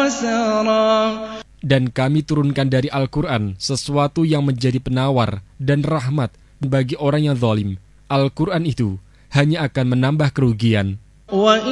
نَصَارَى. Dan kami turunkan dari Al-Quran sesuatu yang menjadi penawar dan rahmat bagi orang yang zalim. Al-Quran itu hanya akan menambah kerugian.